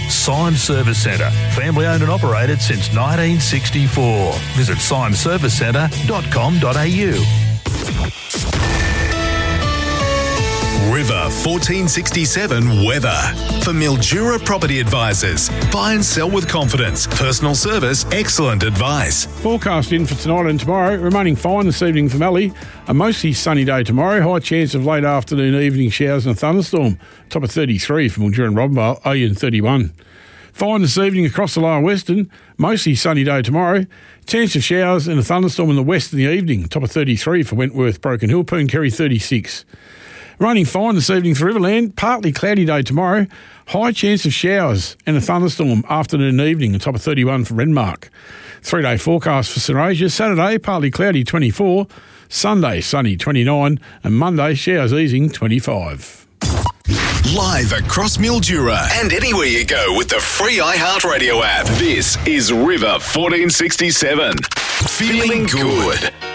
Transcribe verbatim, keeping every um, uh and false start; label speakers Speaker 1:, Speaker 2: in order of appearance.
Speaker 1: Symes Service Centre. Family owned and operated since nineteen sixty-four. Visit symes service centre dot com dot a u.
Speaker 2: River fourteen sixty-seven weather. For Mildura Property Advisors. Buy and sell with confidence. Personal service, excellent advice.
Speaker 3: Forecast in for tonight and tomorrow. Remaining fine this evening for Mallee. A mostly sunny day tomorrow. High chance of late afternoon, evening showers and a thunderstorm. Top of thirty-three for Mildura and Robinvale. Oyen thirty-one. Fine this evening across the lower western. Mostly sunny day tomorrow. Chance of showers and a thunderstorm in the west in the evening. Top of thirty-three for Wentworth, Broken Hill. Pooncarry thirty-six. Raining fine this evening for Riverland. Partly cloudy day tomorrow. High chance of showers and a thunderstorm afternoon and evening. On top of thirty-one for Renmark. Three-day forecast for St Asia. Saturday, partly cloudy twenty-four. Sunday, sunny twenty-nine. And Monday, showers easing twenty-five.
Speaker 2: Live across Mildura and anywhere you go with the free iHeartRadio app. This is River fourteen sixty-seven. Feeling good.